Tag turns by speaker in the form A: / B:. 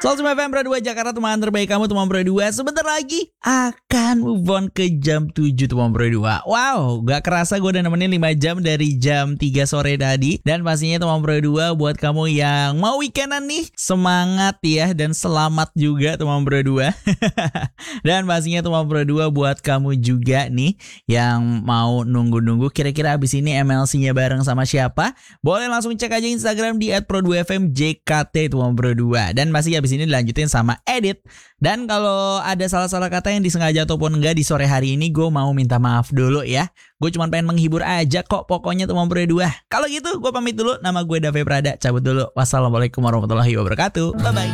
A: Soul FM Pro 2 Jakarta, teman terbaik kamu teman Pro 2. Sebentar lagi akan move on ke jam 7 teman Pro 2. Wow, gak kerasa gue udah nemenin 5 jam dari jam 3 sore tadi. Dan pastinya teman Pro 2 buat kamu yang mau weekendan nih, semangat ya dan selamat juga teman Pro 2. Dan pastinya teman Pro 2 buat kamu juga nih yang mau nunggu-nunggu kira-kira abis ini MLC-nya bareng sama siapa. Boleh langsung cek aja Instagram di @pro2fmjkt teman Pro 2. Dan pasti abis ini dilanjutin sama edit. Dan kalau ada salah-salah kata yang disengaja ataupun enggak di sore hari ini, gue mau minta maaf dulu ya. Gue cuma pengen menghibur aja kok pokoknya teman Pro 2. Kalau gitu gue pamit dulu. Nama gue Dave Prada, cabut dulu. Wassalamualaikum warahmatullahi wabarakatuh. Bye bye.